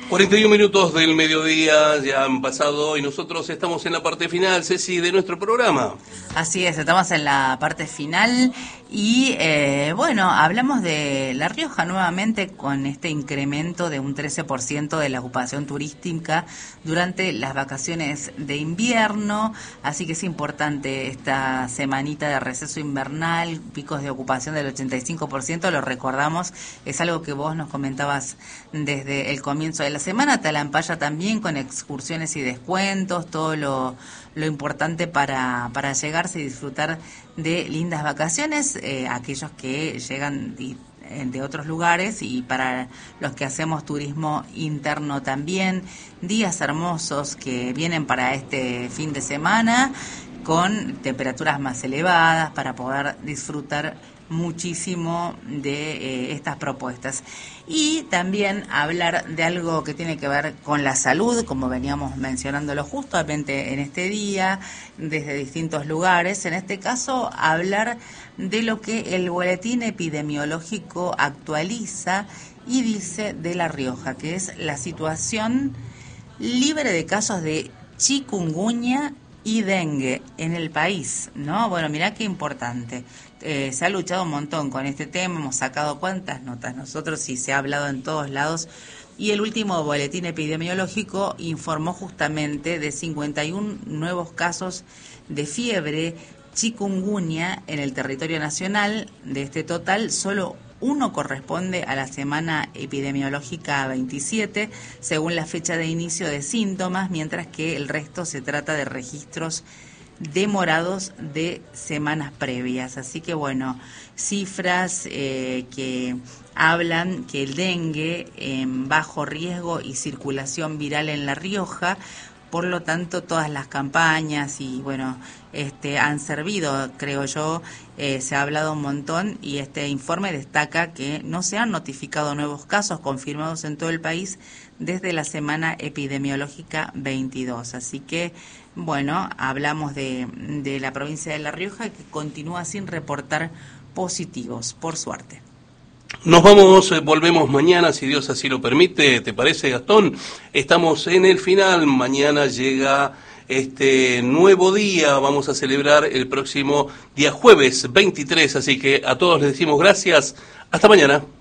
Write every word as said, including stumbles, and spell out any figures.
cuarenta y un minutos del mediodía ya han pasado y nosotros estamos en la parte final, Ceci, de nuestro programa. Así es, estamos en la parte final y eh, bueno, hablamos de La Rioja nuevamente con este incremento de un trece por ciento de la ocupación turística durante las vacaciones de invierno, así que es importante esta semanita de receso invernal, picos de ocupación del ochenta y cinco por ciento, lo recordamos, es algo que vos nos comentabas desde el comienzo de la semana. Talampaya también con excursiones y descuentos, todo lo, lo importante para, para llegarse y disfrutar de lindas vacaciones, eh, aquellos que llegan de, de otros lugares y para los que hacemos turismo interno también, días hermosos que vienen para este fin de semana con temperaturas más elevadas para poder disfrutar muchísimo de eh, estas propuestas. Y también hablar de algo que tiene que ver con la salud, como veníamos mencionándolo justamente en este día, desde distintos lugares. En este caso, hablar de lo que el boletín epidemiológico actualiza y dice de La Rioja, que es la situación libre de casos de chikungunya y dengue en el país, ¿no? Bueno, mirá qué importante. Eh, se ha luchado un montón con este tema, hemos sacado cuántas notas nosotros y se ha hablado en todos lados. Y el último boletín epidemiológico informó justamente de cincuenta y uno nuevos casos de fiebre chikungunya en el territorio nacional. De este total, solo uno corresponde a la semana epidemiológica veintisiete, según la fecha de inicio de síntomas, mientras que el resto se trata de registros demorados de semanas previas. Así que bueno, cifras eh, que hablan que el dengue en bajo riesgo y circulación viral en La Rioja. Por lo tanto, todas las campañas y bueno, este han servido, creo yo, eh, se ha hablado un montón y este informe destaca que no se han notificado nuevos casos confirmados en todo el país desde la semana epidemiológica veintidós. Así que, bueno, hablamos de, de la provincia de La Rioja que continúa sin reportar positivos, por suerte. Nos vamos, eh, volvemos mañana, si Dios así lo permite. ¿Te parece, Gastón? Estamos en el final. Mañana llega este nuevo día. Vamos a celebrar el próximo día jueves veintitrés. Así que a todos les decimos gracias. Hasta mañana.